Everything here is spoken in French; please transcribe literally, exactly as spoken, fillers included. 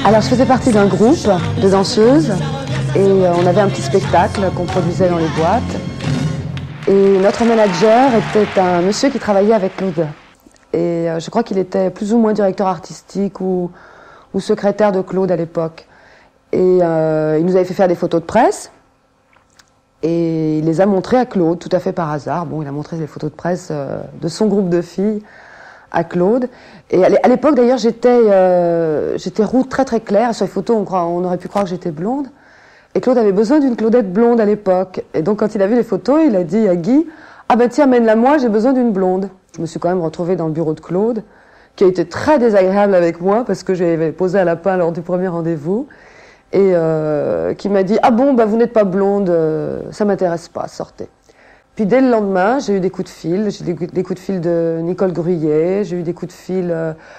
Alors je faisais partie d'un groupe de danseuses et euh, on avait un petit spectacle qu'on produisait dans les boîtes. Et notre manager était un monsieur qui travaillait avec Claude. Et euh, je crois qu'il était plus ou moins directeur artistique ou, ou secrétaire de Claude à l'époque. Et euh, il nous avait fait faire des photos de presse. Et il les a montrées à Claude, tout à fait par hasard. Bon, il a montré les photos de presse euh, de son groupe de filles à Claude. Et à l'époque, d'ailleurs, j'étais euh, j'étais roux très très claire. Sur les photos, on, croit, on aurait pu croire que j'étais blonde. Et Claude avait besoin d'une Claudette blonde à l'époque. Et donc, quand il a vu les photos, il a dit à Guy, « Ah ben tiens, amène-la moi, j'ai besoin d'une blonde. » Je me suis quand même retrouvée dans le bureau de Claude, qui a été très désagréable avec moi, parce que j'avais posé à lapin lors du premier rendez-vous, et euh, qui m'a dit « Ah bon, ben vous n'êtes pas blonde, euh, ça m'intéresse pas, sortez. » Puis dès le lendemain, j'ai eu des coups de fil. J'ai eu des coups de fil de Nicole Gruyet, j'ai eu des coups de fil